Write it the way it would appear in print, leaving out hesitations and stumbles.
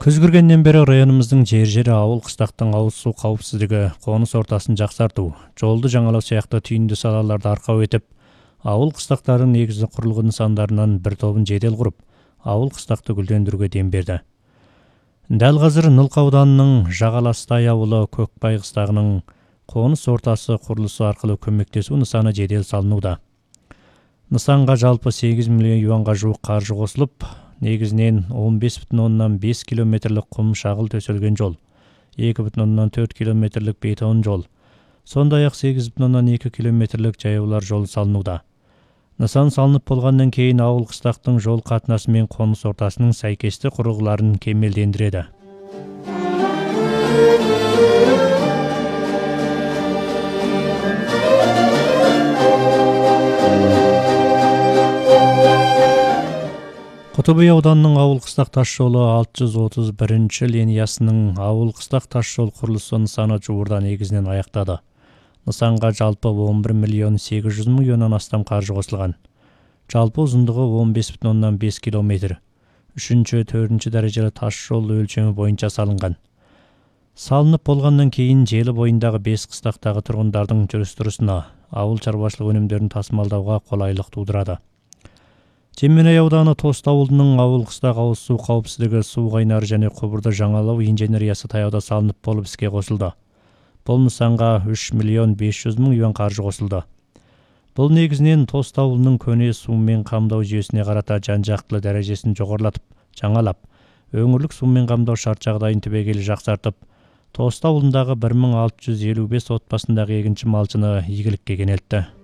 Күз кіргеннен бері районымыздың жер-жері ауыл қыстақтың ауыз су қауіпсіздігі, қоныс ортасын жақсарту, жолды жаңалау сияқты түйінді салаларды арқау етіп, ауыл қыстақтардың негізі құрылғы нысандарынан бір тобын жедел құрып, ауыл қыстақты гүлдендіруге дем берді. Дәл қазір Нылқа ауданының Жағаластай ауылы Көкбай қыстағының қоныс ортасы құрылысы арқылы көмектесу нысаны жедел салынуда. Нысанға жалпы 8 миллион юанға жуық қаржы қосылып, негізінен 15,5 километрлік құм шағыл төселген жол, 2,4 километрлік бетон жол, сондай-ақ 8,2 километрлік жаяулар жолы салынуда. Нысан салынып болғаннан кейін ауыл қыстақтың жол қатынасы мен қоныс ортасының сәйкесті құрылғыларын кемелдендіреді. Құтыбай ауданының ауыл қыстақ тас жолы 631 линиясының ауыл қыстақ тас жол құрылысы нысаны жуырда негізінен аяқтады. Нысанға жалпы 11 миллион 800 мың юаннан астам қаржы қосылған. Жалпы ұзындығы 15,5 километр. 3-4 дәрежелі тас жол өлшемі бойынша салынған. Салынып болғаннан кейін желі бойындағы 5 қыстақтағы тұрғындардың жүріс-тұрысына, ауыл шаруашылық өнімдерін тасымалдауға қолайлық тудырады. Жеменей ауданы Тост ауылының ауыл қыстақ ауыз су қауіпсіздігі, су қайнары және құбырды жаңалау инженериясы таяуда салынып болып іске қосылды. Бұл нысанға 3 миллион 500 мың юан қаржы қосылды. Бұл негізінен Тост ауылының көне сумен қамдау жүйесіне қарата жан-жақтылы дәрежесін жоғарылатып, жаңалап, өңірлік сумен қамдау шарт жағдайын түбегейлі жақсартып, Тост ауылындағы 1655 отбасындағы егінші малшыны игілікке кенелтті.